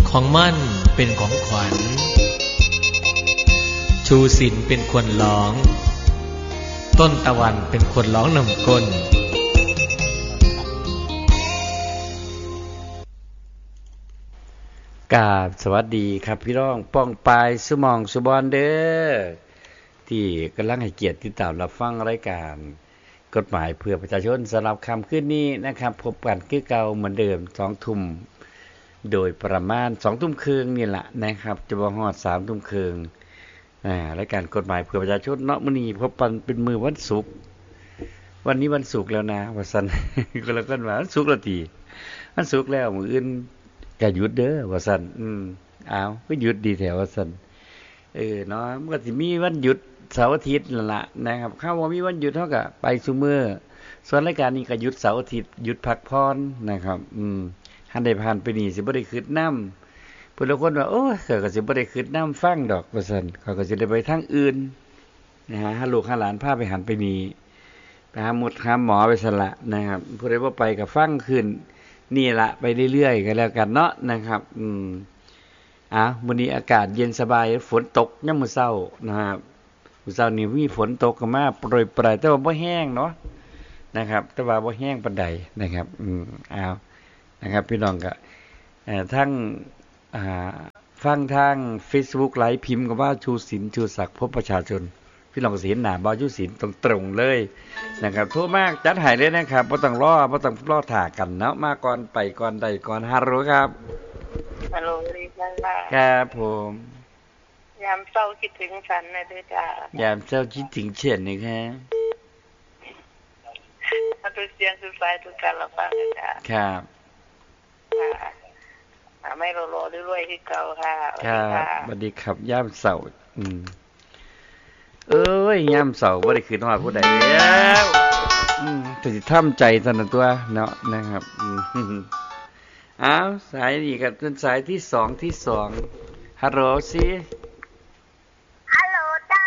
ของมั่นเป็นของขวัญชูศิลเป็นคนร้องต้นตะวันเป็นคนร้องนำก้นกราบสวัสดีครับพี่น้องป้องปายสุมองสุบอนเด้อที่กำลังให้เกียรติติดตามรับฟังรายการกฎหมายเพื่อประชาชนสำหรับค่ำคืนนี้นะครับพบกันคือเก่าเหมือนเดิม 2 ทุ่มโดยประมาณ 2 ทุ่มครึ่งนี่แหละนะครับจะบ่ฮอด 3 ทุ่มครึ่งรายการกฎหมายเพื่อประชาชนเนาะมื้อนี้พบกันเป็นมื้อวันศุกร์วันนี้วันศุกร์แล้วนะว่าซั่น ก็แล้วกันว่าวันศุกร์แล้วติวันศุกร์แล้วมื้ออื่นก็หยุดเด้อว่าซั่นอ้าวก็หยุดดีแท้ว่าซั่นเนาะมันก็สิมีวันหยุดเสาร์อาทิตย์นั่นล่ะนะครับคำว่ามีวันหยุดเฮาก็ไปซุมื้อส่วนรายการนี้ก็หยุดเสาร์อาทิตย์หยุดพักผ่อนนะครับหันได้ผ่านไปนี่สิบ่ได้คิดนำผู้ลางคนว่าโอ้ยข้อยก็สิบ่ได้คิดนำฟังดอกว่าซั่นข้อยก็สิได้ไปทางอื่นนะฮะหาลูกหาหลานพาไปหันไปนี่ไปหาหมดหาหมอไปซั่นล่ะนะครับผู้ใดบ่ไปก็ฟังขึ้นนี่ล่ะไปเรื่อยๆก็แล้วกันเนาะนะครับมื้อนี้อากาศเย็นสบายฝนตกยามมื้อเช้านะครับมื้อเช้านี้มีฝนตกก็มาโปรยปรายแต่ว่าบ่แห้งเนาะนะครับแต่ว่าบ่แห้งปานใดนะครับนะครับพี่น้องก็ทั้งฟังทาง Facebook ไลฟ์พิมพ์ก็ว่าชูศิลป์ชูศักดิ์พบประชาชนพี่น้องก็สิเห็นหน้าบ่าวชูศิลป์ตรงๆเลยนะครับโทรมาจัดให้เลยนะครับบ่ต้องรอท่ากันเนาะมาก่อนไปก่อนได้ก่อนฮัลโหลครับฮัลโหลดีจังล่ะครับผมยามเศร้าคิดถึงฉันนะเด้อจ้ายามเศร้าคิดถึงเช่นนี่ครับเอาตัวเสียงสุดสายทุกการรับฟังนะจ้าครับไม่รอรวยๆคือเก่าค่ะครับสวัสดีครับยามเศร้าเอ้ยยามเศร้าบ่ได้คิดฮอดผู้ใดแล้วแต่สิทำใจซั่นน่ะตัวเนาะนะครับสายนี่ก็เป็นสายที่2ฮัลโหลสิฮัลโหลจ้า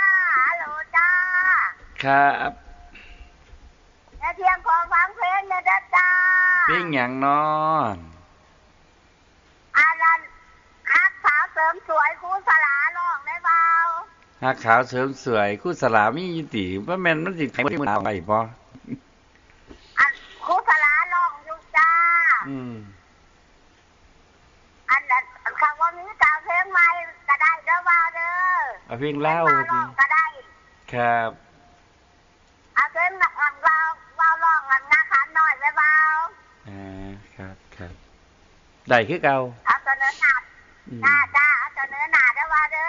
ครับเที่ยงขอฟังเพลงนะจ้าเพลงหยังน้ออันนั้นฮักสาวเสริมสวยครูสลาร้องได้เปล่าฮักขาวเสริมสวยครูสลามีอยู่ติบ่แม่นมันสิมื้อไปบ่อันครูสลาร้องอยู่จ้าอันคำว่ามีกาวเพลงใหม่ก็ได้เด้อว่าเด้อเอาเพลงเล่าสิก็ได้ครับเอาเพลงเราร้องงาขันหน่อยไว้เบาครับได้คือเก่าเอาเสนอหน้าจ้าเอาเสนอหน้าเด้อว่าเด้อ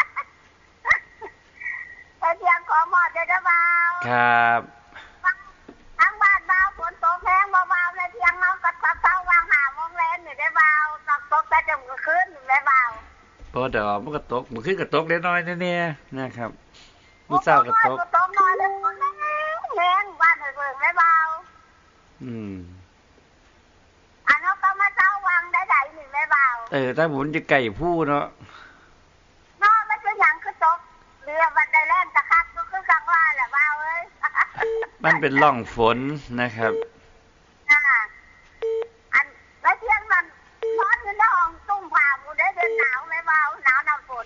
ไปเที่ยงขอหมอดเด้อเบาครับทั้งบ้านเบาฝนตกแห้งเบาๆเลยเที่ยงเนาะก็เช้าวางหาโมงแลนนี่ได้เบาตกแต่จมก็คืนได้เบาพอเดี๋ยวมันก็ตกมันขึ้นก็ตกเล็กน้อยแน่ๆนะครับมื้อเช้าก็ตกน้อยเลยแห้งบ้านเบิ่งได้เบาอันนั้นก็มาเช้าวางได้นี่ได้เบาถ้าผมจะไก่ผู้เนาะมันเป็นหยังคือตกเรือวันใดแล่นตะคักก็คือกลางว่าแหละเบาเอ้ยมันเป็นร่องฝนนะครับอันแล้วเที่ยงมันนอนอยู่ในห้องตุ้มผ้ากูได้เดินหนาวไหมเบาหนาวน้ำฝน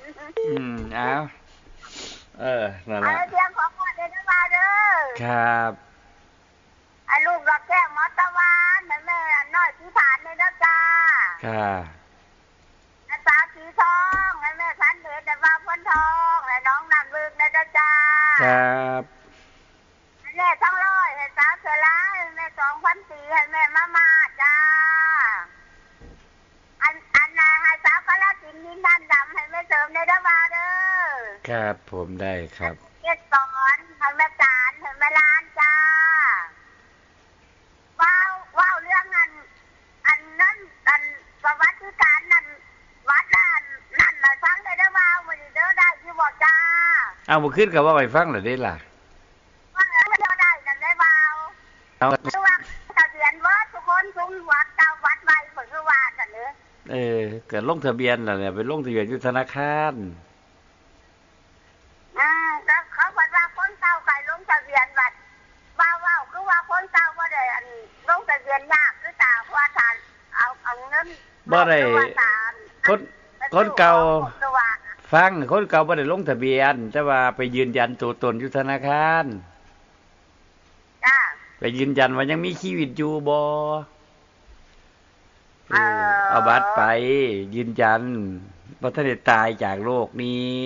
นั่นแหละเที่ยงของพ่อเดินมาเด้อครับไอ้ลูกดอกแก้วมอตะวันแม่น้อยที่ฐานนี่นะจ้าค่ะสาวสีทองแม่สันเดือดแต่ว่าพ้นทองและน้องนำลึกนะจ้าครับแม่ทั้งร้อยให้สาวเสือร้ายแม่2,400ให้แม่มาจ้าอันนาให้สาวกะละสินดินด้านดำให้แม่เสริมในดาวาเด้อครับผมได้ครับเกสรให้แม่จานให้แม่ล้านจ้าว้าวเรื่องอันนั้นประวัติการนั้นวัดนั่นน่ะฟังได้เด้อว้าวมื้อนี้เด้อได้อยู่บ่จ้าเอาบ่ขึ้นก็ว่าไปฟังแล้วเด้ล่ะว่าไม่ได้นั่นได้ว้าวเอาคือว่าทะเบียนวัดทุกคนทุกวัดเจ้าวัดใหม่เพิ่นคือว่าซั่นเด้อก็ลงทะเบียนแล้วเนี่ยไปลงทะเบียนอยู่ธนาคารก็เขาบอกว่าคนเก่าใครลงทะเบียนบัตรว้าวคือว่าคนเก่าบ่ได้ลงทะเบียนยากคือตาว่าทานเอาเงินบ่ได้คนเก่าฟังคนเก่าบ่ได้ลงทะเบียนแต่ว่าไปยืนยันตัวตนอยู่ธนาคารจ้าไปยืนยันว่ายังมีชีวิตอยู่บ่เอาบัตรไปยืนยันว่าท่านได้ตายจากโรคนี้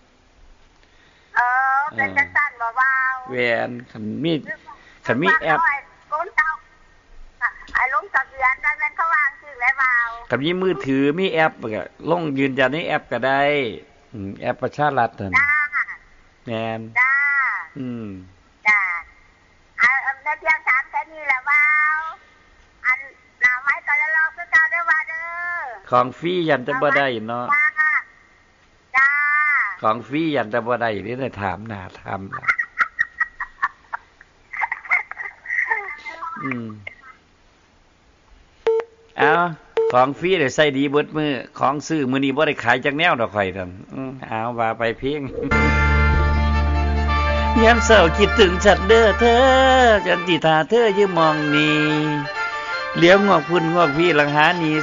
เป็นจังซั่นบ่ว้าวแหวนคันมีแอปคนเก่าไอ้ลงทะเบียนนั่นแม่นเขาวางชื่อแล้วว้าวคันมีมือถือมีแอปก็ลงยืนยันในแอปก็ได้แอปประชารัฐนั่นจ้าแม่นจ้าจ้าในเพียงถามแค่นี้แหละว้าวอันหน้าไม้ก็จะรอคือเก่าได้ว่าเด้อของฟรียันจะบ่ได้เนาะจ้าของฟรียันจะบ่ได้นี่ได้ถามหน้าถามหลังเอาของฟรีได้ใส่ดีเบิดมือของซื้อมื้อนี้บ่ได้ขายจักแนวดอกข่อยซั่นเอาว่าไปเพียงยามเช้าคิดถึงฉันเด้อเธอจันติท่าเธออยู่มองนี่เลี้ยวงอกพุ่นงอกพี่หลังหานี่